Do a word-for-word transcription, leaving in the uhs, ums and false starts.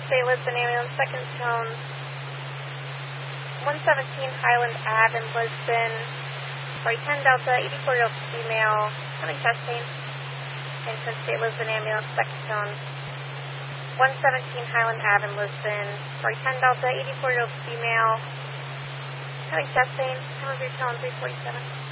State Lisbon ambulance, second tone, one seventeen Highland Ave in Lisbon. Sorry, ten Delta, eighty-four-year-old female, having chest pain. San State Lisbon ambulance, second tone, one seventeen Highland Ave in Lisbon. Sorry, ten Delta, eighty-four-year-old female, having chest pain. Time of your tone, three forty-seven.